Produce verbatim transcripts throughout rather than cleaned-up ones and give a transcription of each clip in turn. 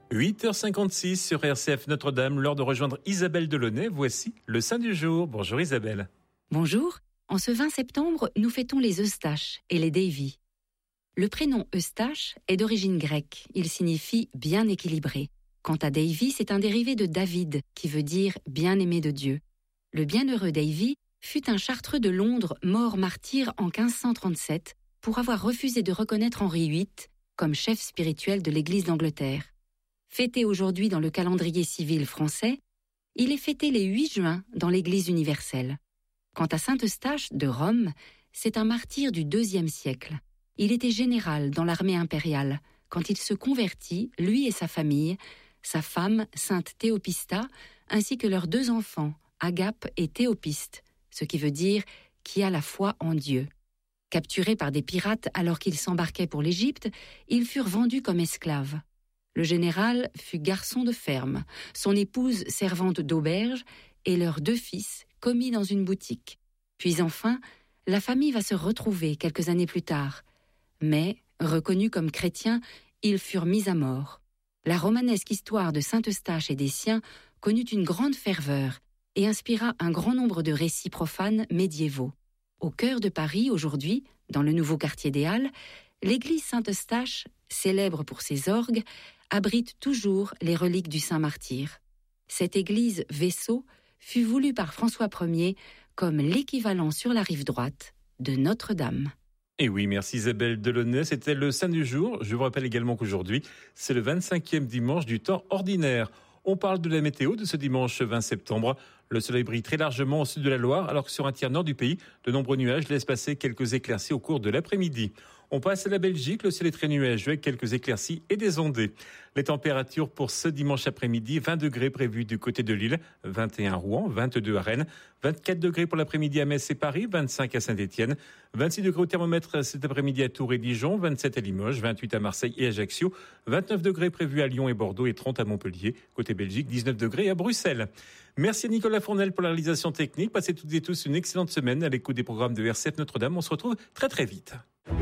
huit heures cinquante-six sur R C F Notre-Dame, l'heure de rejoindre Isabelle Delaunay. Voici le Saint du jour. Bonjour Isabelle. Bonjour. En ce vingt septembre, nous fêtons les Eustaches et les Davy. Le prénom Eustache est d'origine grecque. Il signifie bien équilibré. Quant à Davy, c'est un dérivé de David, qui veut dire bien-aimé de Dieu. Le bienheureux Davy fut un chartreux de Londres mort martyr en quinze cent trente-sept pour avoir refusé de reconnaître Henri huit comme chef spirituel de l'Église d'Angleterre. Fêté aujourd'hui dans le calendrier civil français, il est fêté les huit juin dans l'Église universelle. Quant à saint Eustache de Rome, c'est un martyr du deuxième siècle. Il était général dans l'armée impériale. Quand il se convertit, lui et sa famille, sa femme, sainte Théopista, ainsi que leurs deux enfants, Agape et Théopiste, ce qui veut dire « qui a la foi en Dieu ». Capturés par des pirates alors qu'ils s'embarquaient pour l'Égypte, ils furent vendus comme esclaves. Le général fut garçon de ferme, son épouse servante d'auberge et leurs deux fils commis dans une boutique. Puis enfin, la famille va se retrouver quelques années plus tard. Mais, reconnus comme chrétiens, ils furent mis à mort. La romanesque histoire de saint Eustache et des siens connut une grande ferveur et inspira un grand nombre de récits profanes médiévaux. Au cœur de Paris, aujourd'hui, dans le nouveau quartier des Halles, l'église Saint-Eustache, célèbre pour ses orgues, abrite toujours les reliques du saint martyr. Cette église vaisseau fut voulue par François Ier comme l'équivalent sur la rive droite de Notre-Dame. Et oui, merci Isabelle Delaunay. C'était le Saint du jour. Je vous rappelle également qu'aujourd'hui, c'est le vingt-cinquième dimanche du temps ordinaire. On parle de la météo de ce dimanche vingt septembre. Le soleil brille très largement au sud de la Loire, alors que sur un tiers nord du pays, de nombreux nuages laissent passer quelques éclaircies au cours de l'après-midi. On passe à la Belgique, le ciel est très nuageux avec quelques éclaircies et des ondées. Les températures pour ce dimanche après-midi, vingt degrés prévus du côté de Lille, vingt et un à Rouen, vingt-deux à Rennes, vingt-quatre degrés pour l'après-midi à Metz et Paris, vingt-cinq à Saint-Étienne, vingt-six degrés au thermomètre cet après-midi à Tours et Dijon, vingt-sept à Limoges, vingt-huit à Marseille et Ajaccio, vingt-neuf degrés prévus à Lyon et Bordeaux et trente à Montpellier. Côté Belgique, dix-neuf degrés à Bruxelles. Merci à Nicolas Fournel pour la réalisation technique. Passez toutes et tous une excellente semaine à l'écoute des programmes de R C F Notre-Dame. On se retrouve très très vite.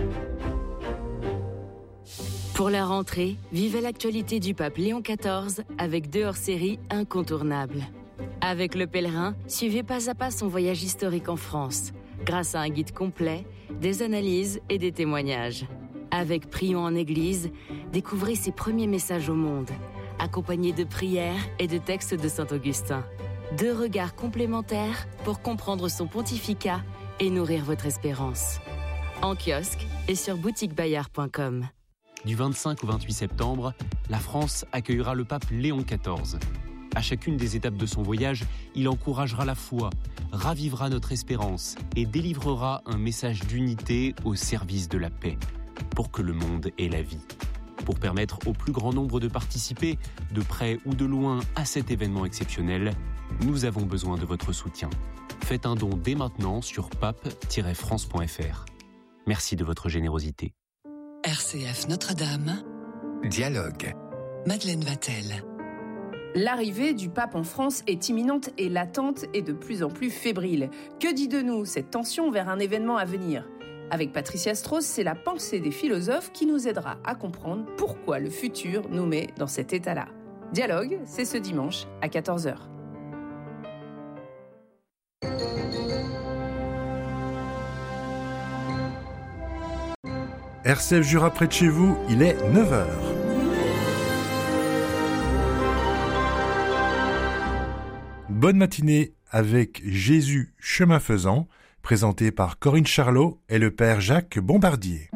Pour la rentrée, vivez l'actualité du pape Léon quatorze avec deux hors-séries incontournables. Avec Le Pèlerin, suivez pas à pas son voyage historique en France, grâce à un guide complet, des analyses et des témoignages. Avec Prions en Église, découvrez ses premiers messages au monde, accompagnés de prières et de textes de saint Augustin. Deux regards complémentaires pour comprendre son pontificat et nourrir votre espérance. En kiosque et sur boutique bayard point com. Du vingt-cinq au vingt-huit septembre, la France accueillera le pape Léon quatorze. À chacune des étapes de son voyage, il encouragera la foi, ravivera notre espérance et délivrera un message d'unité au service de la paix, pour que le monde ait la vie. Pour permettre au plus grand nombre de participer, de près ou de loin, à cet événement exceptionnel, nous avons besoin de votre soutien. Faites un don dès maintenant sur pape tiret france point f r. Merci de votre générosité. R C F Notre-Dame. Dialogue. Madeleine Vatel. L'arrivée du pape en France est imminente et l'attente est de plus en plus fébrile. Que dit de nous cette tension vers un événement à venir ? Avec Patricia Strauss, c'est la pensée des philosophes qui nous aidera à comprendre pourquoi le futur nous met dans cet état-là. Dialogue, c'est ce dimanche à quatorze heures. R C F Jura près de chez vous, il est neuf heures. Bonne matinée avec Jésus chemin faisant, présenté par Corinne Charlot et le père Jacques Bombardier.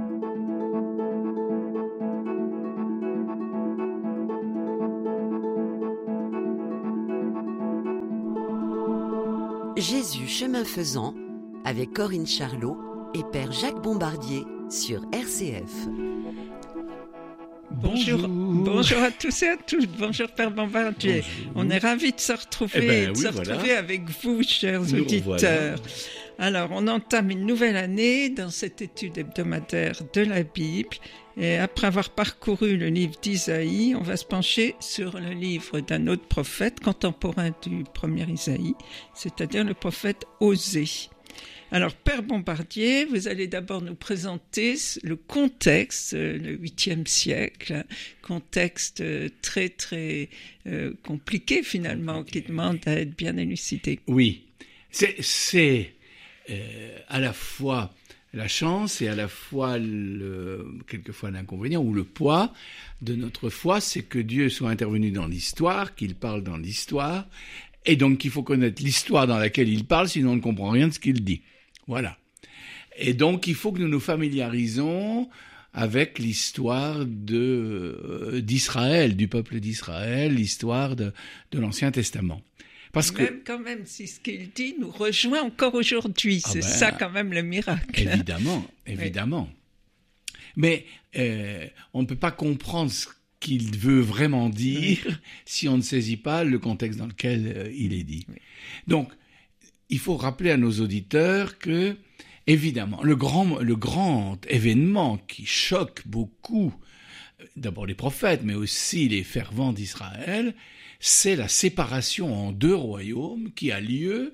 Jésus chemin faisant avec Corinne Charlot et père Jacques Bombardier sur R C F. Bonjour. Bonjour à tous et à toutes. Bonjour Père Bombardier. Bonjour. On est ravis de se retrouver, eh ben, de oui, se retrouver voilà. avec vous, chers Nous auditeurs. Revoilà. Alors, on entame une nouvelle année dans cette étude hebdomadaire de la Bible. Et après avoir parcouru le livre d'Isaïe, on va se pencher sur le livre d'un autre prophète contemporain du premier Isaïe, c'est-à-dire le prophète Osée. Alors, Père Bombardier, vous allez d'abord nous présenter le contexte, le huitième siècle, contexte très, très euh, compliqué finalement, qui demande à être bien élucidé. Oui, c'est, c'est euh, à la fois la chance et à la fois, le, quelquefois l'inconvénient ou le poids de notre foi, c'est que Dieu soit intervenu dans l'histoire, qu'il parle dans l'histoire, et donc qu'il faut connaître l'histoire dans laquelle il parle, sinon on ne comprend rien de ce qu'il dit. Voilà. Et donc il faut que nous nous familiarisons avec l'histoire de, euh, d'Israël, du peuple d'Israël, l'histoire de, de l'Ancien Testament. Parce même, que, quand même, si ce qu'il dit nous rejoint encore aujourd'hui, ah c'est ben, ça quand même le miracle. Évidemment, évidemment. Oui. Mais euh, on ne peut pas comprendre ce qu'il veut vraiment dire oui. si on ne saisit pas le contexte dans lequel euh, il est dit. Oui. Donc, il faut rappeler à nos auditeurs que, évidemment, le grand, le grand événement qui choque beaucoup, d'abord les prophètes, mais aussi les fervents d'Israël, c'est la séparation en deux royaumes qui a lieu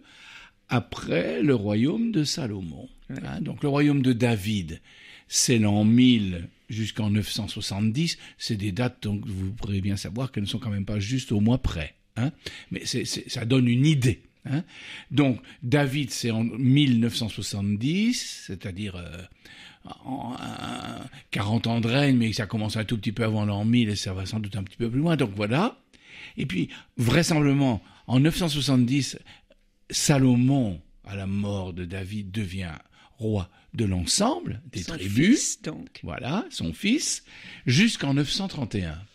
après le royaume de Salomon. Ouais. Hein, donc le royaume de David, c'est l'an mille jusqu'en neuf cent soixante-dix. C'est des dates, donc vous pourrez bien savoir qu'elles ne sont quand même pas juste au mois près. Hein, mais c'est, c'est, ça donne une idée. Hein. Donc David, c'est en mille neuf cent soixante-dix, c'est-à-dire euh, en, en, quarante ans de règne, mais ça commence un tout petit peu avant l'an mille et ça va sans doute un petit peu plus loin. Donc voilà. Et puis, vraisemblablement, en neuf cent soixante-dix, Salomon, à la mort de David, devient roi de l'ensemble des son tribus. Fils, donc. Voilà, son fils, jusqu'en neuf cent trente et un.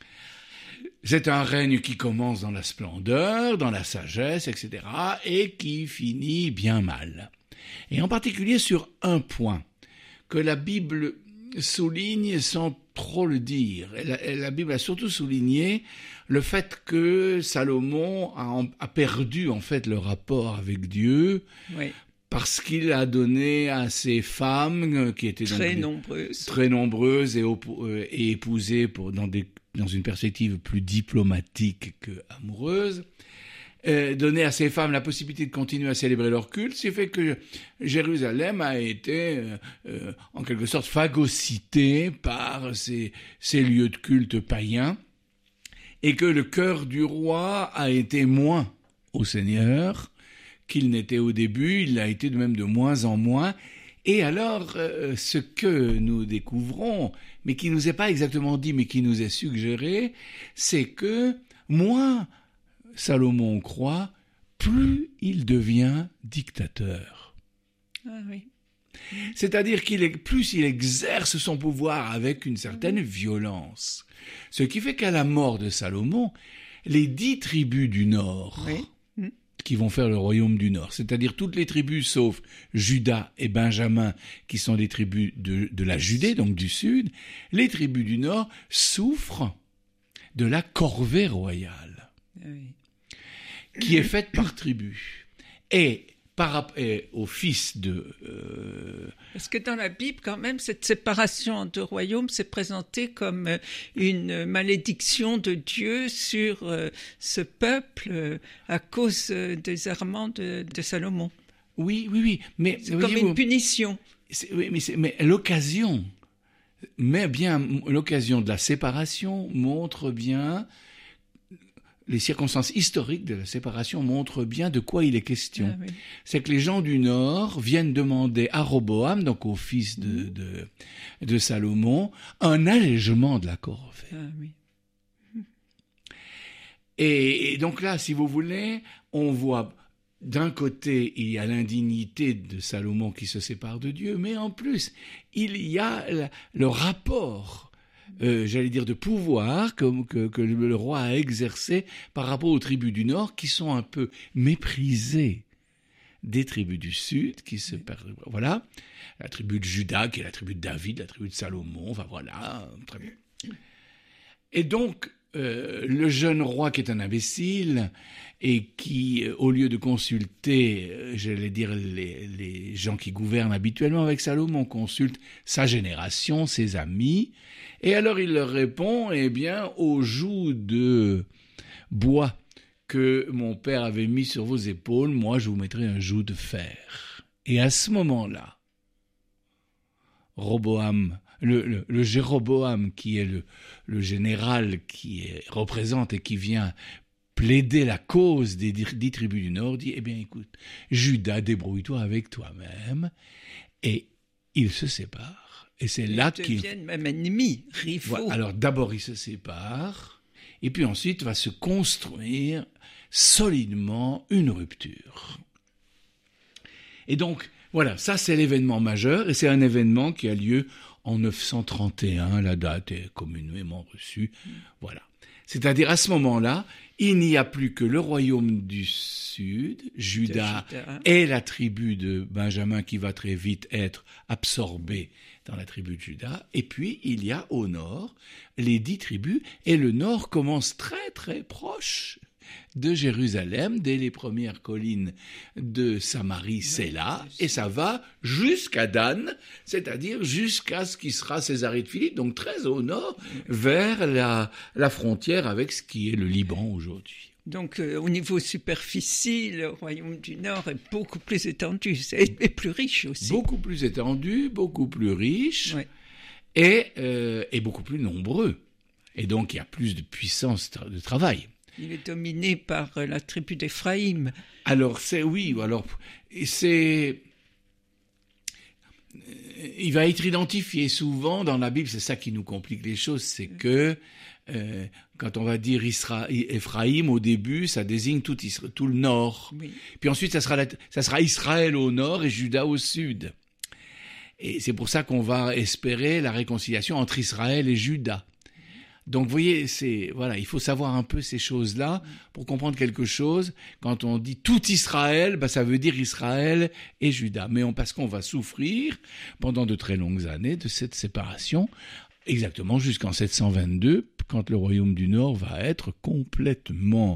C'est un règne qui commence dans la splendeur, dans la sagesse, et cetera, et qui finit bien mal. Et en particulier sur un point que la Bible souligne sans trop le dire. La, la Bible a surtout souligné le fait que Salomon a, a perdu en fait le rapport avec Dieu, oui. parce qu'il a donné à ses femmes qui étaient très donc, nombreuses, très nombreuses et, euh, et épousées pour, dans, des, dans une perspective plus diplomatique que amoureuse. Euh, donner à ces femmes la possibilité de continuer à célébrer leur culte, ce qui fait que Jérusalem a été euh, euh, en quelque sorte phagocytée par ces, ces lieux de culte païens, et que le cœur du roi a été moins au Seigneur qu'il n'était au début, il l'a été de même de moins en moins. Et alors, euh, ce que nous découvrons, mais qui nous est pas exactement dit, mais qui nous est suggéré, c'est que moins Salomon croit, plus il devient dictateur. Ah oui. C'est-à-dire qu'il est, plus il exerce son pouvoir avec une certaine violence. Ce qui fait qu'à la mort de Salomon, les dix tribus du Nord, oui. qui vont faire le royaume du Nord, c'est-à-dire toutes les tribus sauf Juda et Benjamin, qui sont les tribus de, de la Judée, donc du Sud, les tribus du Nord souffrent de la corvée royale. Oui. Qui est faite par tribu. Et par et au fils de... Euh... Parce que dans la Bible, quand même, cette séparation en deux royaumes s'est présentée comme une malédiction de Dieu sur euh, ce peuple euh, à cause euh, des errements de, de Salomon. Oui, oui, oui. Mais, c'est comme une punition. C'est, oui, mais, c'est, mais l'occasion, mais bien l'occasion de la séparation montre bien... Les circonstances historiques de la séparation montrent bien de quoi il est question. Ah oui. C'est que les gens du Nord viennent demander à Roboam, donc au fils de, de, de Salomon, un allègement de la corvée. Ah oui. Et, et donc là, si vous voulez, on voit d'un côté, il y a l'indignité de Salomon qui se sépare de Dieu, mais en plus, il y a la, le rapport... Euh, j'allais dire de pouvoir que, que, que le roi a exercé par rapport aux tribus du Nord qui sont un peu méprisées des tribus du Sud, qui se perdent, voilà, la tribu de Juda qui est la tribu de David, la tribu de Salomon, enfin voilà, très bien. Et donc, euh, le jeune roi qui est un imbécile et qui, au lieu de consulter, euh, j'allais dire, les, les gens qui gouvernent habituellement avec Salomon, consulte sa génération, ses amis, et alors il leur répond, eh bien, au joug de bois que mon père avait mis sur vos épaules, moi je vous mettrai un joug de fer. Et à ce moment-là, Roboam, le, le, le Jéroboam, qui est le, le général qui est, représente et qui vient plaider la cause des dix tribus du Nord, dit, eh bien écoute, Judas, débrouille-toi avec toi-même, et ils se séparent. Et c'est ils là qu'ils deviennent même ennemis, rivaux. Voilà. Alors d'abord ils se séparent, et puis ensuite va se construire solidement une rupture. Et donc, voilà, ça c'est l'événement majeur, et c'est un événement qui a lieu en neuf cent trente et un, la date est communément reçue, mmh. voilà. C'est-à-dire, à ce moment-là, il n'y a plus que le royaume du Sud, Juda, Juda. Et la tribu de Benjamin qui va très vite être absorbée dans la tribu de Juda. Et puis, il y a au nord les dix tribus, et le nord commence très très proche de Jérusalem, dès les premières collines de Samarie, c'est là, et ça va jusqu'à Dan, c'est-à-dire jusqu'à ce qui sera Césarée de Philippe, donc très au nord, vers la, la frontière avec ce qui est le Liban aujourd'hui. Donc, euh, au niveau superficie, le royaume du Nord est beaucoup plus étendu, et plus riche aussi. Beaucoup plus étendu, beaucoup plus riche, oui. et, euh, et beaucoup plus nombreux. Et donc, il y a plus de puissance de travail. Il est dominé par la tribu d'Éphraïm. Alors, c'est oui, alors, c'est... Il va être identifié souvent dans la Bible, c'est ça qui nous complique les choses, c'est que euh, quand on va dire Isra... Éphraïm, au début, ça désigne tout, Isra... tout le nord. Oui. Puis ensuite, ça sera, la... ça sera Israël au nord et Juda au sud. Et c'est pour ça qu'on va espérer la réconciliation entre Israël et Juda. Donc, vous voyez, c'est, voilà, il faut savoir un peu ces choses-là pour comprendre quelque chose. Quand on dit tout Israël, bah, ça veut dire Israël et Juda. Mais on, parce qu'on va souffrir pendant de très longues années de cette séparation, exactement jusqu'en sept cent vingt-deux, quand le royaume du Nord va être complètement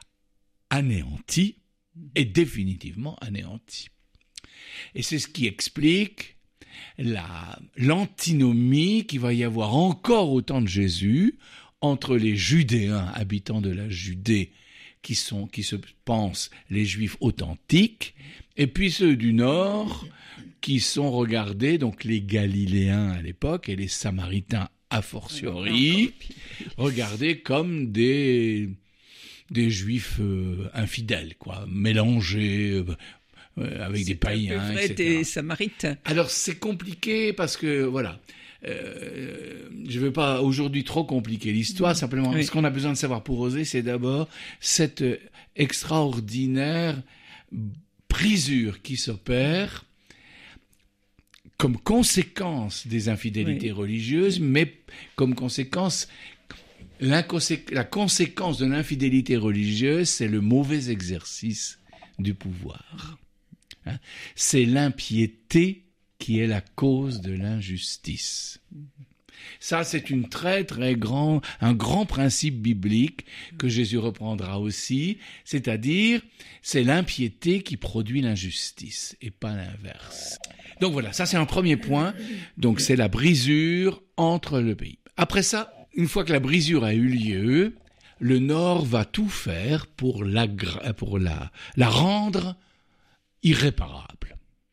anéanti et définitivement anéanti. Et c'est ce qui explique La, l'antinomie qu'il va y avoir encore au temps de Jésus entre les Judéens, habitants de la Judée, qui, sont, qui se pensent les Juifs authentiques, et puis ceux du Nord, qui sont regardés, donc les Galiléens à l'époque, et les Samaritains a fortiori, regardés comme des, des Juifs euh, infidèles, quoi, mélangés, euh, avec c'est des païens, et cetera. Des Samaritains. Alors c'est compliqué parce que voilà, euh, je ne veux pas aujourd'hui trop compliquer l'histoire, mmh. simplement oui. Ce qu'on a besoin de savoir pour oser, c'est d'abord cette extraordinaire brisure qui s'opère comme conséquence des infidélités oui. religieuses, mais comme conséquence, la conséquence de l'infidélité religieuse, c'est le mauvais exercice du pouvoir. Hein? C'est l'impiété qui est la cause de l'injustice. Ça, c'est une très, très grand, un grand principe biblique que Jésus reprendra aussi, c'est-à-dire, c'est l'impiété qui produit l'injustice et pas l'inverse. Donc voilà, ça c'est un premier point. Donc c'est la brisure entre le pays. Après ça, une fois que la brisure a eu lieu, le Nord va tout faire pour la, pour la, la rendre irréparable.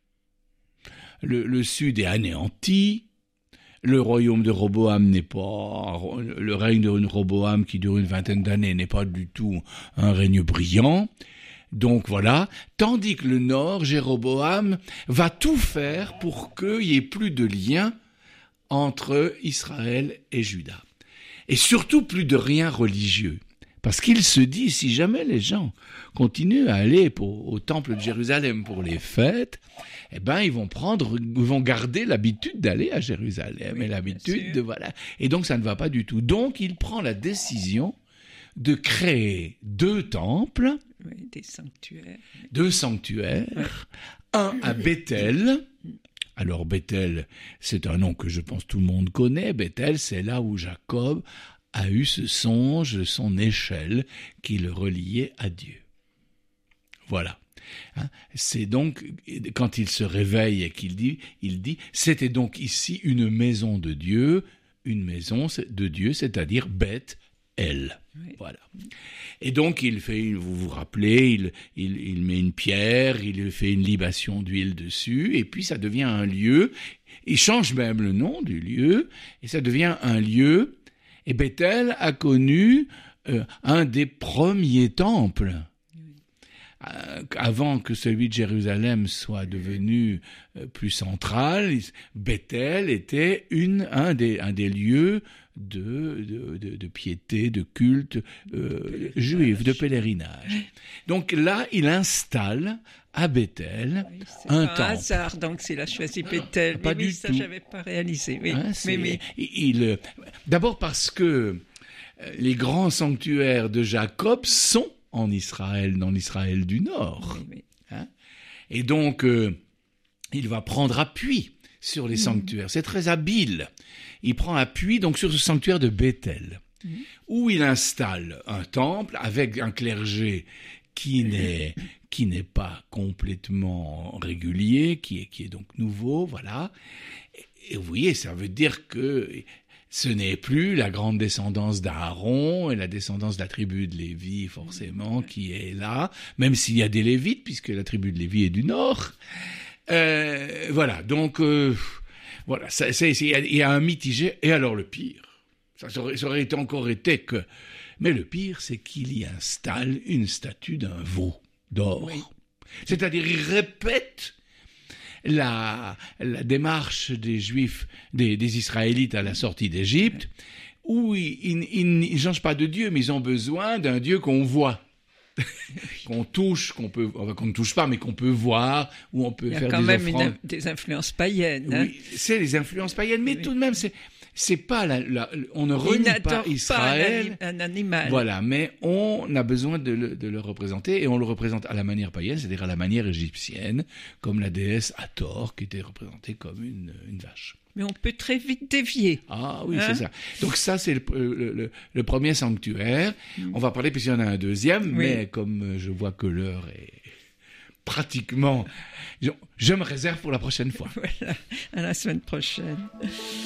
Le, le Sud est anéanti, le royaume de Roboam n'est pas, le règne de Roboam qui dure une vingtaine d'années n'est pas du tout un règne brillant. Donc voilà, tandis que le Nord, Jéroboam, va tout faire pour qu'il n'y ait plus de lien entre Israël et Juda. Et surtout plus de rien religieux. Parce qu'il se dit, si jamais les gens continuent à aller pour, au temple de Jérusalem pour les fêtes, eh ben, ils vont prendre, ils vont garder l'habitude d'aller à Jérusalem, oui, et l'habitude de, voilà. Et donc, ça ne va pas du tout. Donc, il prend la décision de créer deux temples. Oui, des sanctuaires. Deux sanctuaires. Oui. Un à Bethel. Alors, Bethel, c'est un nom que je pense tout le monde connaît. Bethel, c'est là où Jacob a eu ce songe de son échelle qui le reliait à Dieu. Voilà. Hein? C'est donc, quand il se réveille et qu'il dit, il dit, c'était donc ici une maison de Dieu, une maison de Dieu, c'est-à-dire Beth El. Oui. Voilà. Et donc, il fait, vous vous rappelez, il, il, il met une pierre, il fait une libation d'huile dessus, et puis ça devient un lieu. Il change même le nom du lieu, et ça devient un lieu. Et Bethel a connu euh, un des premiers temples. Euh, avant que celui de Jérusalem soit devenu euh, plus central, Bethel était une, un, des, un des lieux de, de, de, de piété, de culte euh, juif, de pèlerinage. Donc là, il installe à Bethel oui, un temple. C'est un hasard, donc, s'il a choisi Bethel. Pas mais du oui, ça, tout. j'avais pas réalisé. Oui. Hein, mais, mais... Il, il, d'abord parce que les grands sanctuaires de Jacob sont en Israël, dans l'Israël du Nord. Oui, oui. Hein? Et donc, euh, il va prendre appui sur les mmh. sanctuaires. C'est très habile. Il prend appui donc sur ce sanctuaire de Bethel, mmh. où il installe un temple avec un clergé qui n'est, qui n'est pas complètement régulier, qui est, qui est donc nouveau, voilà. Et, et vous voyez, ça veut dire que ce n'est plus la grande descendance d'Aaron et la descendance de la tribu de Lévi, forcément, qui est là, même s'il y a des Lévites, puisque la tribu de Lévi est du Nord. Euh, voilà, donc, euh, voilà, ça, c'est, c'est, il y a un mitigé. Et alors le pire, ça aurait, ça aurait été encore été que... Mais le pire, c'est qu'il y installe une statue d'un veau d'or. Oui. C'est-à-dire, il répète la, la démarche des Juifs, des, des Israélites à la sortie d'Égypte, où ils ne changent pas de Dieu, mais ils ont besoin d'un Dieu qu'on voit, qu'on touche, qu'on peut, enfin, qu'on ne touche pas, mais qu'on peut voir, où on peut faire des offrandes. Il y a quand même une, des influences païennes. Hein. Oui, c'est les influences païennes, mais oui. tout de même, c'est... C'est pas la, la, on ne renie pas Israël, pas un, un animal. Voilà, mais on a besoin de le, de le représenter et on le représente à la manière païenne, c'est-à-dire à la manière égyptienne, comme la déesse Hathor qui était représentée comme une, une vache. Mais on peut très vite dévier. Ah oui, hein? c'est ça. Donc ça, c'est le, le, le, le premier sanctuaire. Mm. On va parler puisqu'il y en a un deuxième, oui. mais comme je vois que l'heure est pratiquement... Je, je me réserve pour la prochaine fois. Voilà, à la semaine prochaine.